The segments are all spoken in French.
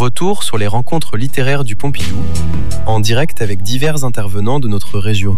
Retour sur les rencontres littéraires du Pompidou, en direct avec divers intervenants de notre région.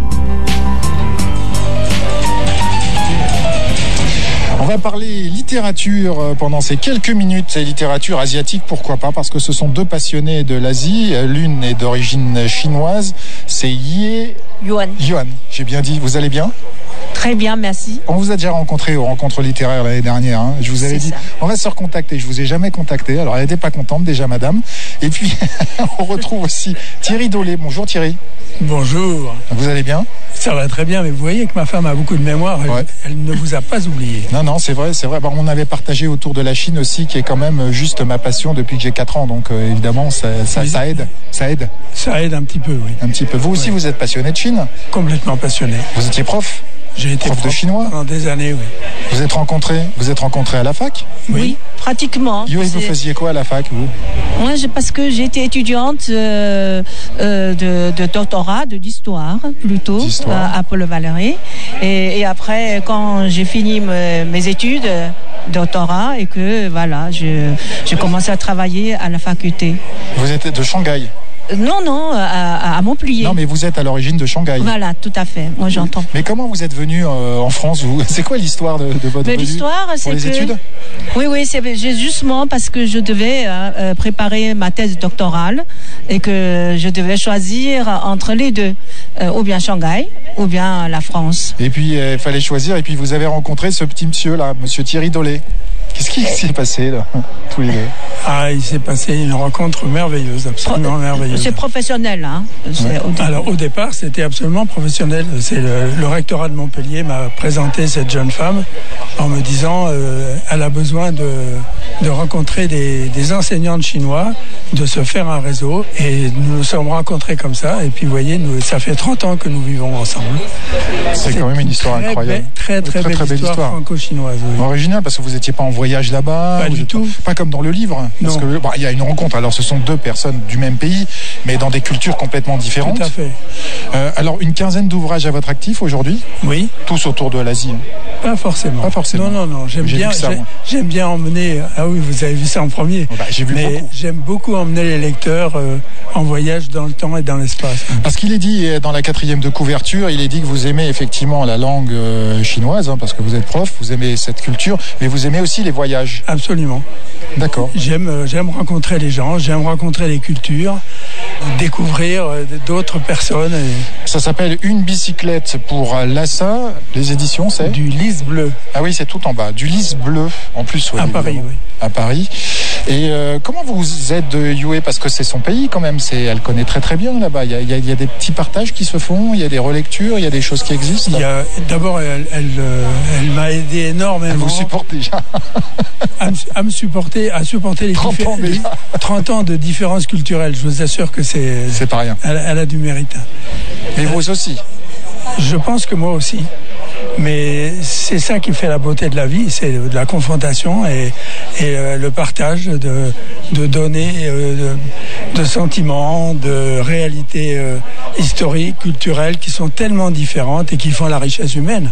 On va parler littérature pendant ces quelques minutes, et littérature asiatique, pourquoi pas, parce que ce sont deux passionnés de l'Asie. L'une est d'origine chinoise, c'est Yuan. J'ai bien dit, vous allez bien ? Très bien, merci. On vous a déjà rencontré aux rencontres littéraires l'année dernière. Hein. Je vous avais dit, on va se recontacter. Je vous ai jamais contacté. Alors, elle n'était pas contente déjà, madame. Et puis, on retrouve aussi Thierry Dolé. Bonjour Thierry. Bonjour. Vous allez bien ? Ça va très bien, mais vous voyez que ma femme a beaucoup de mémoire. Elle ne vous a pas oublié. Non, c'est vrai. Bon, on avait partagé autour de la Chine aussi, qui est quand même juste ma passion depuis que j'ai 4 ans. Donc, évidemment, ça aide. Ça aide. Ça aide un petit peu, oui. Un petit peu. Vous aussi, vous êtes passionné de Chine ? Complètement passionné. Vous étiez prof ? J'ai été prof de chinois pendant des années, oui. Vous êtes rencontrés à la fac ? Oui, pratiquement. Vous faisiez quoi à la fac, vous ? Moi, parce que j'ai été étudiante de doctorat, d'histoire plutôt, à Paul-Valéry. Et après, quand j'ai fini mes études, doctorat, et que voilà, j'ai commencé à travailler à la faculté. Vous êtes de Shanghai ? Non, à Montpellier. Non, mais vous êtes à l'origine de Shanghai. Voilà, tout à fait. Moi, j'entends. Mais comment vous êtes venu en France, vous ? C'est quoi l'histoire de votre venue ? L'histoire, c'est les études ? Oui, c'est justement parce que je devais préparer ma thèse doctorale et que je devais choisir entre les deux, ou bien Shanghai, ou bien la France. Et puis, il fallait choisir, et puis vous avez rencontré ce petit monsieur-là, monsieur Thierry Dolé. Qu'est-ce qui s'est passé, là, tous les deux ? Il s'est passé une rencontre merveilleuse, absolument merveilleuse. C'est professionnel, hein ? Alors, au départ, c'était absolument professionnel. C'est le rectorat de Montpellier m'a présenté cette jeune femme en me disant elle a besoin de rencontrer des enseignants de chinois, de se faire un réseau. Et nous nous sommes rencontrés comme ça. Et puis, vous voyez, ça fait 30 ans que nous vivons ensemble. C'est quand même une histoire incroyable. Très belle histoire franco-chinoise. Oui. Original, parce que vous n'étiez pas en voyage là-bas. Pas du tout. Pas comme dans le livre. Parce que il y a une rencontre. Alors, ce sont deux personnes du même pays, mais dans des cultures complètement différentes. Tout à fait. Alors, une quinzaine d'ouvrages à votre actif aujourd'hui ? Oui. Tous autour de l'Asie ? Pas forcément. Non. J'aime bien emmener. Ah oui, vous avez vu ça en premier. J'ai vu beaucoup. J'aime beaucoup emmener les lecteurs en voyage dans le temps et dans l'espace. Parce qu'il est dit dans la 4e de couverture, il est dit que vous aimez effectivement la langue chinoise, hein, parce que vous êtes prof, vous aimez cette culture, mais vous aimez aussi les voyages. Absolument. D'accord. J'aime rencontrer les gens, j'aime rencontrer les cultures, découvrir d'autres personnes. Ça s'appelle Une bicyclette pour Lhasa. Les éditions, c'est du lys bleu. Ah oui, c'est tout en bas. Du lys bleu, en plus. À Paris, oui. À Paris. Et comment vous êtes de Yue ? Parce que c'est son pays quand même. Elle connaît très très bien là-bas. Il y a des petits partages qui se font, il y a des relectures, il y a des choses qui existent. D'abord, elle m'a aidé énormément. Elle vous supporte déjà. à supporter les 30 ans de différences culturelles. Je vous assure que c'est pas rien. Elle a du mérite. Mais vous aussi ? Je pense que moi aussi. Mais c'est ça qui fait la beauté de la vie, c'est de la confrontation et le partage de données, de sentiments, de réalités historiques, culturelles qui sont tellement différentes et qui font la richesse humaine.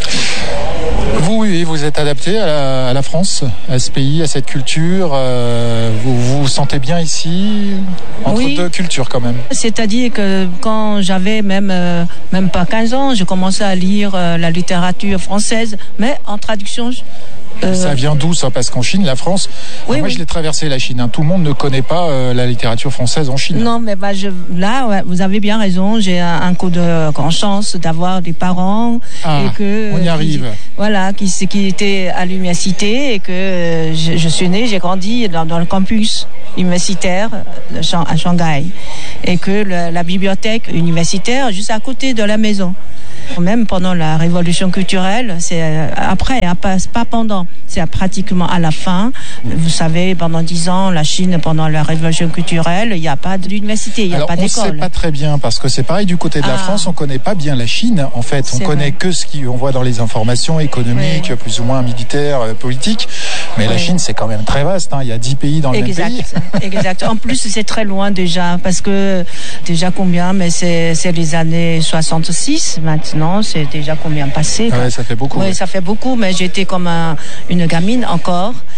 Vous êtes adapté à la France, à ce pays, à cette culture. Vous vous sentez bien ici, entre deux cultures quand même. C'est-à-dire que quand j'avais même pas 15 ans, j'ai commencé à lire la littérature française, mais en traduction. Ça vient d'où ça ? Parce qu'en Chine, la France, moi je l'ai traversé la Chine. Tout le monde ne connaît pas la littérature française en Chine. Non, mais vous avez bien raison. J'ai un coup de grande chance d'avoir des parents et que on y arrive. Qui étaient à l'université et que je suis née, j'ai grandi dans le campus universitaire à Shanghai et que la bibliothèque universitaire juste à côté de la maison. Même pendant la révolution culturelle, c'est après, pas pendant, c'est pratiquement à la fin. Vous savez, pendant 10 ans, la Chine, pendant la révolution culturelle, il n'y a pas d'université, il n'y a pas d'école. On ne sait pas très bien, parce que c'est pareil du côté de la France, on ne connaît pas bien la Chine. En fait, on connaît que ce qu'on voit dans les informations économiques, plus ou moins militaires, politiques. Mais la Chine, c'est quand même très vaste. Il y a 10 pays dans le même pays. Exact. En plus, c'est très loin déjà, parce que déjà combien, mais c'est les années 66 maintenant, c'est déjà combien passé. Ça fait beaucoup. Oui, ça fait beaucoup, mais j'étais comme une gamine encore.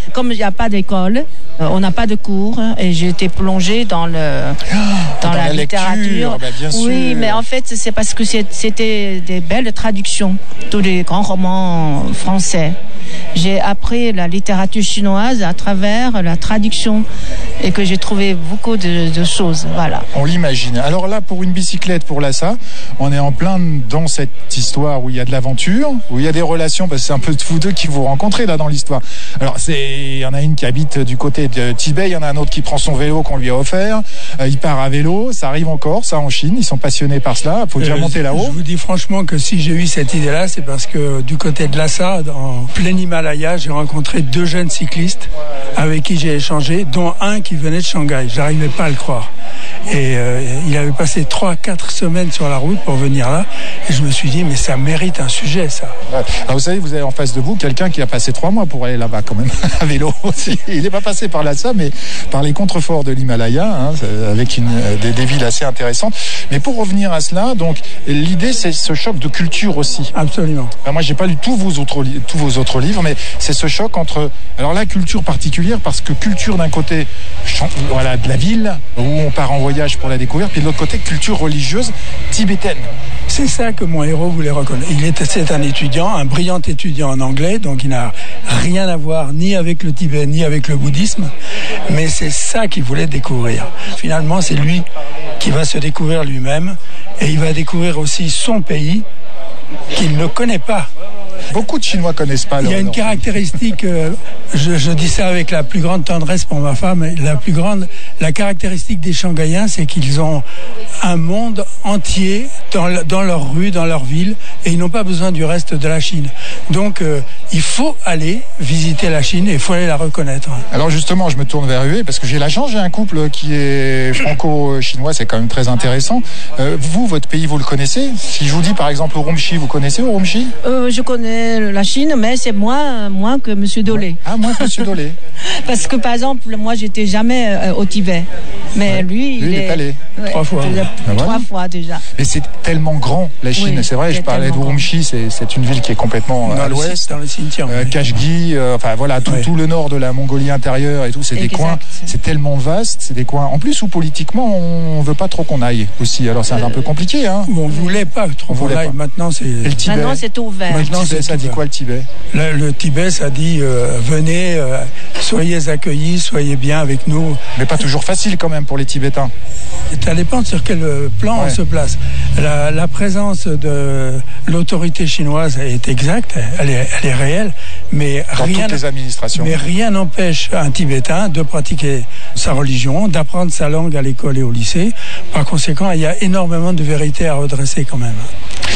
comme il n'y a pas d'école, on n'a pas de cours, et j'ai été plongée dans la littérature. Bien sûr. Oui, mais en fait, c'est parce que c'était des belles traductions, tous les grands romans français. J'ai appris la littérature chinoise à travers la traduction et que j'ai trouvé beaucoup de choses. Voilà. On l'imagine. Alors là, pour une bicyclette pour Lhasa, on est en plein dans cette histoire où il y a de l'aventure, où il y a des relations, parce que c'est un peu vous deux qui vous rencontrez là dans l'histoire. Alors il y en a une qui habite du côté de Tibet, il y en a un autre qui prend son vélo qu'on lui a offert, il part à vélo, ça arrive encore, ça en Chine, ils sont passionnés par cela, il faut déjà monter là-haut. Je vous dis franchement que si j'ai eu cette idée-là, c'est parce que du côté de Lhasa, en plein Himalaya, j'ai rencontré 2 jeunes cyclistes avec qui j'ai échangé, dont un qui venait de Shanghai. J'arrivais pas à le croire. Et il avait passé 3-4 semaines sur la route pour venir là. Et je me suis dit, mais ça mérite un sujet, ça. Ouais. Alors, vous savez, vous avez en face de vous quelqu'un qui a passé 3 mois pour aller là-bas quand même, à vélo aussi. Il n'est pas passé par Lhasa, mais par les contreforts de l'Himalaya, hein, avec des villes assez intéressantes. Mais pour revenir à cela, donc l'idée, c'est ce choc de culture aussi. Absolument. Alors, moi, j'ai pas lu tous vos autres livres, mais c'est ce choc entre, alors la culture particulière, parce que culture d'un côté, voilà, de la ville, où on part en voyage pour la découverte, puis de l'autre côté, culture religieuse tibétaine. C'est ça que mon héros voulait reconnaître. C'est un étudiant, un brillant étudiant en anglais, donc il n'a rien à voir ni avec le Tibet, ni avec le bouddhisme, mais c'est ça qu'il voulait découvrir. Finalement, c'est lui qui va se découvrir lui-même, et il va découvrir aussi son pays qu'il ne connaît pas. Beaucoup de Chinois connaissent pas. Il y a une caractéristique, je dis ça avec la plus grande tendresse pour ma femme, la caractéristique des Shanghaïens, c'est qu'ils ont un monde entier dans leur rue, dans leur ville, et ils n'ont pas besoin du reste de la Chine. Donc, il faut aller visiter la Chine et il faut aller la reconnaître. Alors justement, je me tourne vers eux parce que j'ai la chance, j'ai un couple qui est franco-chinois, c'est quand même très intéressant. Vous, votre pays, vous le connaissez? Si je vous dis par exemple Urumqi, vous connaissez Urumqi? Je connais la Chine, mais c'est moins que M. Dolé. Ah, moins que M. Dolé. Parce que par exemple, moi, j'étais jamais au Tibet. Mais lui, il est allé 3 fois. 3 fois déjà. Mais c'est tellement grand, la Chine. Oui, c'est vrai, je parlais d'Urumqi, c'est une ville qui est complètement à l'ouest. Dans le cimetière. Kashgi, enfin voilà, tout le nord de la Mongolie intérieure et tout, c'est des coins, c'est tellement vaste, c'est des coins. En plus où politiquement, on veut pas trop qu'on aille aussi. Alors c'est un peu compliqué, hein. On voulait pas trop qu'on aille. Maintenant, c'est. Et le Tibet. Maintenant, c'est ouvert. Maintenant, ça dit quoi le Tibet? Le Tibet, ça dit venez, soyez accueillis, soyez bien avec nous. Mais pas toujours facile quand même pour les Tibétains. Ça dépend sur quel plan on se place. La présence de l'autorité chinoise est exacte, elle est réelle, mais dans toutes les administrations. Mais rien n'empêche un Tibétain de pratiquer sa religion, d'apprendre sa langue à l'école et au lycée. Par conséquent, il y a énormément de vérités à redresser quand même.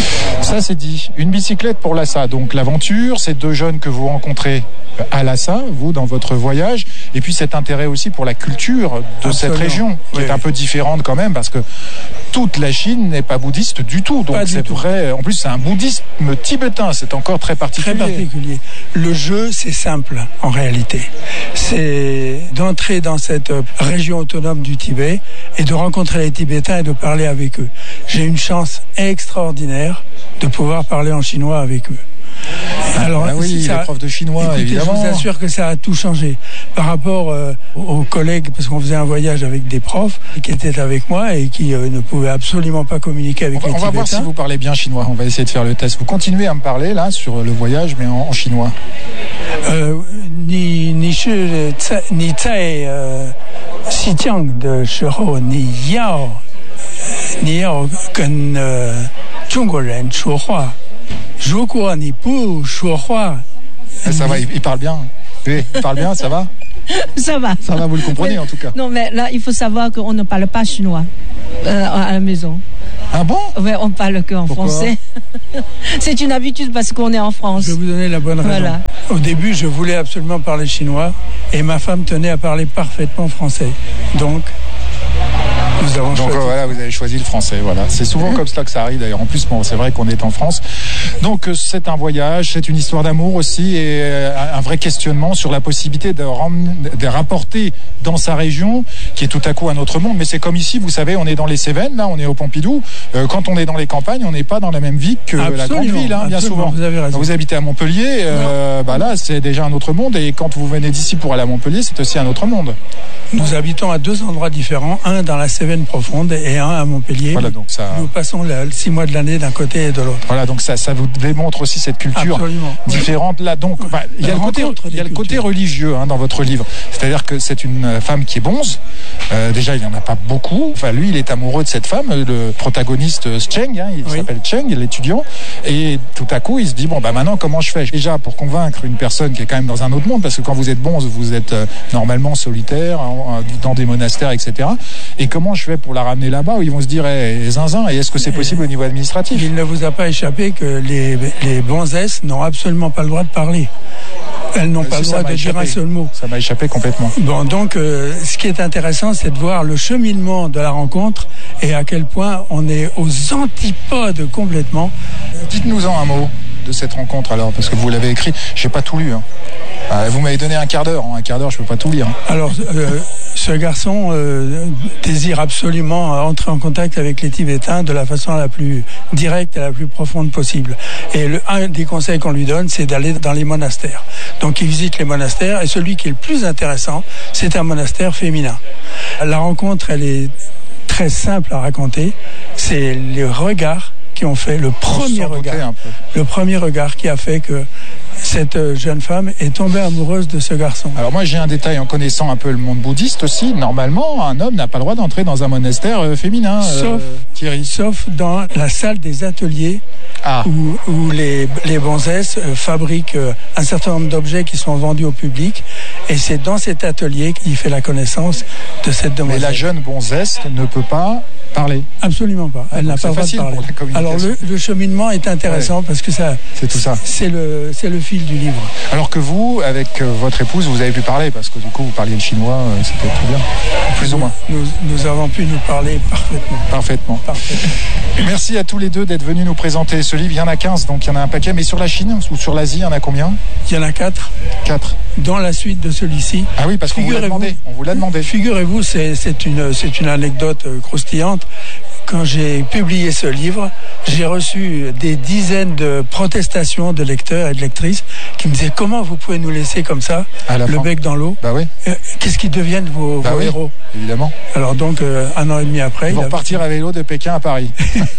Ça, c'est dit. Une bicyclette pour Lhasa. Donc l'aventure, ces 2 jeunes que vous rencontrez à Lhasa, vous, dans votre voyage, et puis cet intérêt aussi pour la culture de cette région, qui est un peu différente quand même, parce que toute la Chine n'est pas bouddhiste du tout. Donc c'est vrai. En plus, c'est un bouddhisme tibétain. C'est encore très particulier. Très particulier. Le jeu, c'est simple en réalité. C'est d'entrer dans cette région autonome du Tibet et de rencontrer les Tibétains et de parler avec eux. J'ai une chance extraordinaire de pouvoir parler en chinois avec eux. Alors, oui, les profs de chinois, écoutez, évidemment. Je vous assure que ça a tout changé par rapport aux collègues, parce qu'on faisait un voyage avec des profs qui étaient avec moi et qui ne pouvaient absolument pas communiquer avec les Tibétains. On va voir si vous parlez bien chinois. On va essayer de faire le test. Vous continuez à me parler là sur le voyage, mais en chinois. Ni zai Xijiang de shihou ni yao跟中国人说话。如果你不说话， ça va, il parle bien. Oui, il parle bien, ça va? Ça va. Ça va, vous le comprenez en tout cas. Non, mais là, il faut savoir qu'on ne parle pas chinois à la maison. Ah bon? Oui, on parle qu'en français. C'est une habitude parce qu'on est en France. Je vais vous donner la bonne raison. Voilà. Au début, je voulais absolument parler chinois et ma femme tenait à parler parfaitement français. Donc, Donc voilà, vous avez choisi le français. Voilà, c'est souvent comme ça que ça arrive. D'ailleurs, en plus, bon, c'est vrai qu'on est en France. Donc c'est un voyage, c'est une histoire d'amour aussi et un vrai questionnement sur la possibilité de rapporter dans sa région, qui est tout à coup un autre monde. Mais c'est comme ici, vous savez, on est dans les Cévennes, là, on est au Pompidou. Quand on est dans les campagnes, on n'est pas dans la même vie que la grande ville, hein, bien souvent. Vous avez raison. Quand vous habitez à Montpellier, là, c'est déjà un autre monde. Et quand vous venez d'ici pour aller à Montpellier, c'est aussi un autre monde. Nous habitons à 2 endroits différents, un dans la Cévenne profonde et un à Montpellier. Voilà, donc ça... Nous passons 6 mois de l'année d'un côté et de l'autre. Voilà, donc ça vous démontre aussi cette culture différente là. Donc, il y a le côté religieux dans votre livre. C'est-à-dire que c'est une femme qui est bonze. Déjà, il n'y en a pas beaucoup. Enfin, lui, il est amoureux de cette femme, le protagoniste Cheng, il s'appelle Cheng, l'étudiant. Et tout à coup, il se dit, maintenant, comment je fais? Déjà, pour convaincre une personne qui est quand même dans un autre monde, parce que quand vous êtes bonze, vous êtes normalement solitaire, dans des monastères, etc. Et comment je fais pour la ramener là-bas où ils vont se dire, zinzin, et est-ce que c'est possible au niveau administratif? Il ne vous a pas échappé que les bonzesses n'ont absolument pas le droit de parler. Elles n'ont pas le droit de dire un seul mot. Ça m'a échappé complètement. Bon, donc, ce qui est intéressant, c'est de voir le cheminement de la rencontre et à quel point on est aux antipodes complètement. Dites-nous-en un mot de cette rencontre alors, parce que vous l'avez écrit. Je n'ai pas tout lu. Vous m'avez donné un quart d'heure. En un quart d'heure, je ne peux pas tout lire. Alors, ce garçon désire absolument entrer en contact avec les Tibétains de la façon la plus directe et la plus profonde possible. Et un des conseils qu'on lui donne, c'est d'aller dans les monastères. Donc, il visite les monastères et celui qui est le plus intéressant, c'est un monastère féminin. La rencontre, elle est très simple à raconter. C'est les regards qui ont fait le premier regard qui a fait que cette jeune femme est tombée amoureuse de ce garçon. Alors moi j'ai un détail en connaissant un peu le monde bouddhiste aussi. Normalement, un homme n'a pas le droit d'entrer dans un monastère féminin. Sauf dans la salle des ateliers où les bonzesses fabriquent un certain nombre d'objets qui sont vendus au public. Et c'est dans cet atelier qu'il fait la connaissance de cette demoiselle. Mais la jeune bonzesse ne peut pas parler. Absolument pas. Elle n'a pas le droit de parler. Alors le cheminement est intéressant parce que c'est tout ça. C'est le fil du livre. Alors que vous, avec votre épouse, vous avez pu parler parce que du coup vous parliez le chinois, c'était très bien, plus ou moins. Nous avons pu nous parler parfaitement. Merci à tous les deux d'être venus nous présenter ce livre. Il y en a 15, donc il y en a un paquet. Mais sur la Chine ou sur l'Asie, il y en a combien? Il y en a 4. 4. Dans la suite de celui-ci. Ah oui, parce qu'on vous l'a demandé. On vous l'a demandé. Figurez-vous, c'est une anecdote croustillante. Quand j'ai publié ce livre, j'ai reçu des dizaines de protestations de lecteurs et de lectrices qui me disaient comment vous pouvez nous laisser comme ça, le bec dans l'eau. Bah oui. Qu'est-ce qu'ils deviennent vos héros? Évidemment. Alors donc, 1 an et demi après... Ils vont partir à vélo de Pékin à Paris.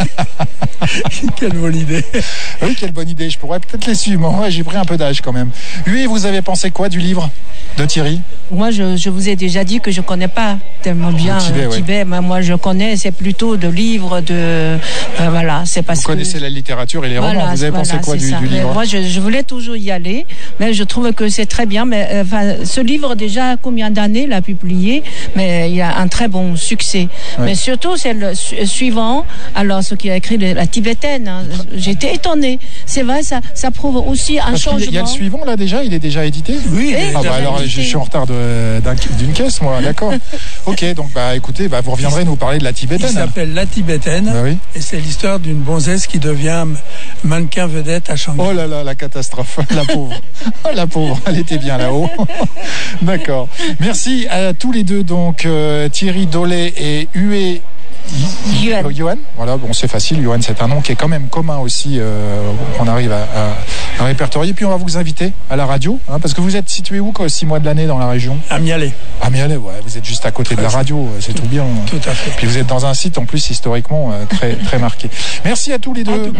Quelle bonne idée. Oui, quelle bonne idée. Je pourrais peut-être les suivre. Moi, j'ai pris un peu d'âge quand même. Oui, vous avez pensé quoi du livre de Thierry? Moi, je vous ai déjà dit que je ne connais pas tellement bien le Tibet. Mais moi, je connais, c'est plutôt de livres, c'est parce que... Vous connaissez la littérature et les romans. Vous avez pensé quoi du livre? Moi, je voulais toujours y aller, mais je trouve que c'est très bien. Mais ce livre, déjà, combien d'années l'a publié? Mais il y a un très bon succès. Ouais. Mais surtout, c'est le suivant. Alors, ce qui a écrit la tibétaine, j'étais étonnée. C'est vrai, ça prouve aussi un changement. Il y a le suivant, là, déjà? Il est déjà édité? Oui. Alors, je suis en retard d'une caisse, moi, d'accord. Ok, donc, écoutez, vous reviendrez nous parler de la tibétaine. Il s'appelle La Tibétaine, et c'est l'histoire d'une bonzesse qui devient mannequin vedette à Shanghai. Oh là là, la catastrophe, la pauvre. Oh, la pauvre, elle était bien là-haut. D'accord. Merci à tous les deux, donc Thierry Dollet et Hué Yuan. Voilà, bon, c'est facile. Yuan, c'est un nom qui est quand même commun aussi. On arrive à répertorier. Puis on va vous inviter à la radio, parce que vous êtes situé où, 6 mois de l'année dans la région? À Mialet. À Mialet, ouais. Vous êtes juste à côté de la radio. C'est tout bien. Tout à fait. Puis vous êtes dans un site en plus historiquement très très marqué. Merci à tous les deux.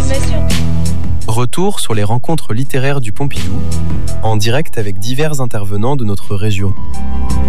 Retour sur les rencontres littéraires du Pompidou, en direct avec divers intervenants de notre région.